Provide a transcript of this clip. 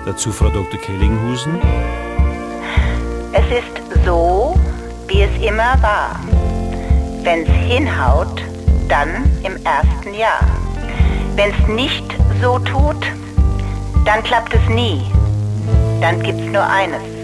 Dazu Frau Dr. Kellinghusen. Es ist so, wie es immer war. Wenn's hinhaut, dann im ersten Jahr. Wenn's nicht so tut, dann klappt es nie. Dann gibt's nur eines.